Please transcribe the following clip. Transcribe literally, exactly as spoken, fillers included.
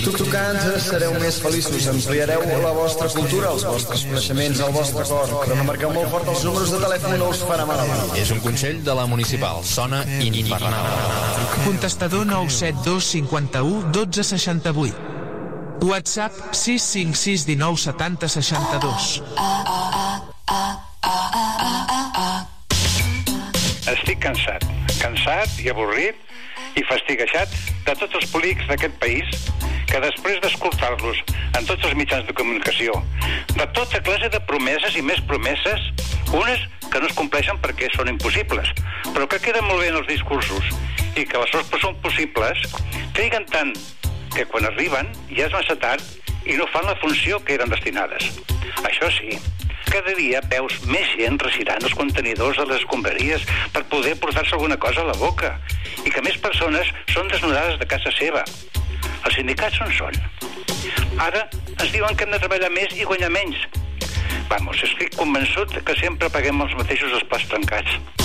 Tocant sereu més feliços, ampliareu la vostra cultura, els vostres coneixements, el vostre cor, però no marqueu molt fort els números de telèfon, no us farà mal. És un consell de la Municipal. Sona infernal. Contestador nou set dos cinquanta-u dotze seixanta-vuit. WhatsApp sis cinc sis dinou setanta seixanta-dos. Estic cansat, cansat i avorrit i fastiguejat de tots els polítics d'aquest país que després d'escoltar-los en tots els mitjans de comunicació, de tota classe de promeses i més promeses, unes que no es compleixen perquè són impossibles, però que queden molt bé en els discursos i que les coses són possibles, triguen tant que quan arriben ja és massa tard i no fan la funció que eren destinades. Això sí, cada dia veus més gent regirant els contenidors de les escombraries per poder portar-se alguna cosa a la boca i que més persones són desnudades de casa seva. Els sindicats on són? Ara ens diuen que hem de treballar més i guanyar menys. Vamos, estic convençut que sempre paguem els mateixos els plats trencats.